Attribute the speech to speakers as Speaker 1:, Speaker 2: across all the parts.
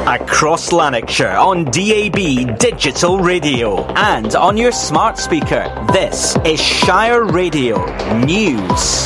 Speaker 1: across Lanarkshire on DAB Digital Radio and on your smart speaker. This is Shire Radio News.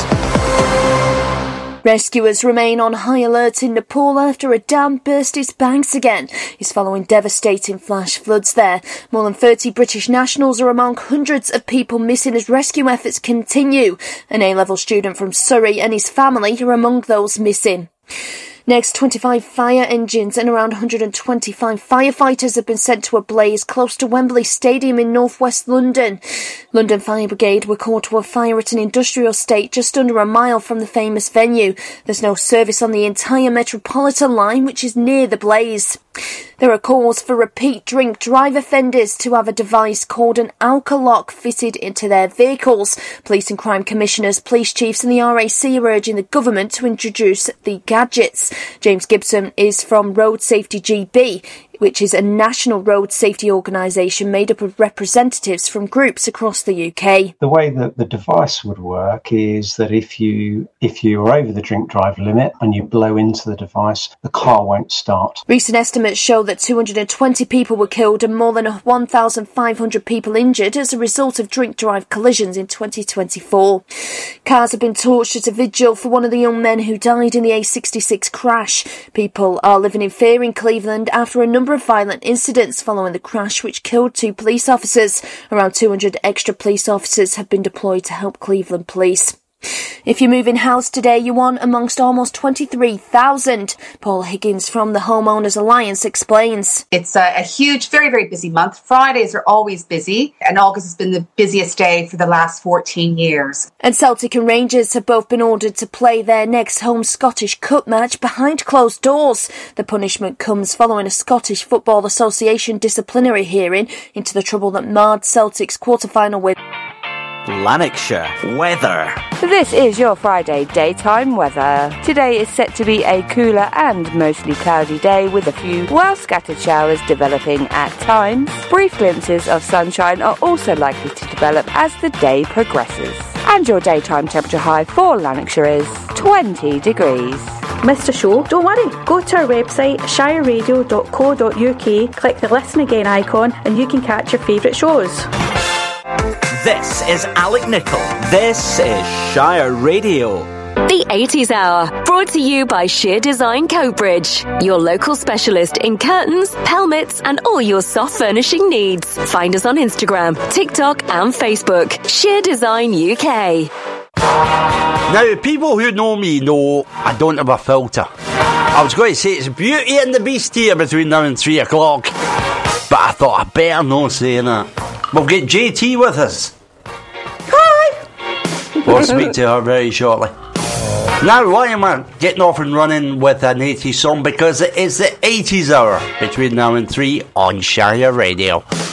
Speaker 2: Rescuers remain on high alert in Nepal after a dam burst its banks again. It's following devastating flash floods there. More than 30 British nationals are among hundreds of people missing as rescue efforts continue. An A-level student from Surrey and his family are among those missing. Next, 25 fire engines and around 125 firefighters have been sent to a blaze close to Wembley Stadium in northwest London. London Fire Brigade were called to a fire at an industrial estate just under a mile from the famous venue. There's no service on the entire Metropolitan line, which is near the blaze. There are calls for repeat drink drive offenders to have a device called an alcolock fitted into their vehicles. Police and crime commissioners, police chiefs and the RAC are urging the government to introduce the gadgets. James Gibson is from Road Safety GB, which is a national road safety organisation made up of representatives from groups across the UK.
Speaker 3: The way that the device would work is that if you're over the drink drive limit and you blow into the device, the car won't start.
Speaker 2: Recent estimates show that 220 people were killed and more than 1,500 people injured as a result of drink drive collisions in 2024. Cars have been torched at a vigil for one of the young men who died in the A66 crash. People are living in fear in Cleveland after a number of violent incidents following the crash which killed 2 police officers. Around 200 extra police officers have been deployed to help Cleveland police. If you move in house today, you're one amongst almost 23,000. Paul Higgins from the Homeowners Alliance explains.
Speaker 4: It's a huge, very, very busy month. Fridays are always busy, and August has been the busiest day for the last 14 years.
Speaker 2: And Celtic and Rangers have both been ordered to play their next home Scottish Cup match behind closed doors. The punishment comes following a Scottish Football Association disciplinary hearing into the trouble that marred Celtic's quarter-final win.
Speaker 1: Lanarkshire weather.
Speaker 5: This is your Friday daytime weather. Today is set to be a cooler and mostly cloudy day with a few well-scattered showers developing at times. Brief glimpses of sunshine are also likely to develop as the day progresses. And your daytime temperature high for Lanarkshire is 20 degrees.
Speaker 6: Missed a show? Don't worry, go to our website shireradio.co.uk, click the listen again icon and you can catch your favourite shows.
Speaker 1: This is Alec Nichol. This is Shire Radio.
Speaker 7: The 80s Hour, brought to you by Sheer Design Coatbridge, your local specialist in curtains, pelmets and all your soft furnishing needs. Find us on Instagram, TikTok and Facebook. Sheer Design UK.
Speaker 8: Now, people who know me know I don't have a filter. I was going to say it's Beauty and the Beast here between now and 3 o'clock, but I thought I better not say that. We'll get JT with us. Hi! We'll speak to her very shortly. Now, why am I getting off and running with an 80s song? Because it is the 80s Hour between now and 3 on Shire Radio.